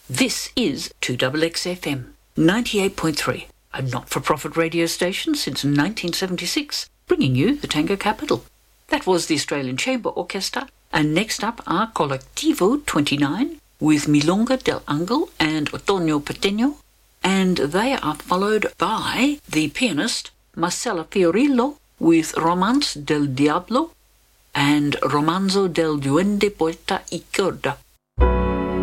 This is 2XXFM 98.3, a not-for-profit radio station since 1976, bringing you the tango capital. That was the Australian Chamber Orchestra, and next up are Colectivo 29 with Milonga del Angel and Otoño Pequeño, and they are followed by the pianist Marcela Fiorillo with Romance del Diablo and Romanzo del Duende Poeta y Corda.